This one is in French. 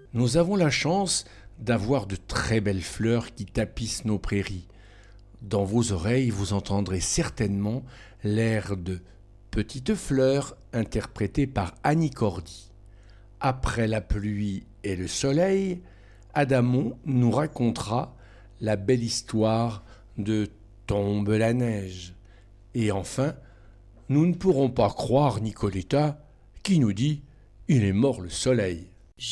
Nous avons la chance d'avoir de très belles fleurs qui tapissent nos prairies. Dans vos oreilles, vous entendrez certainement l'air de Petite fleur interprété par Annie Cordy. Après la pluie et le soleil, Adamon nous racontera la belle histoire de Tombe la neige. Et enfin, nous ne pourrons pas croire Nicoletta qui nous dit Il est mort le soleil.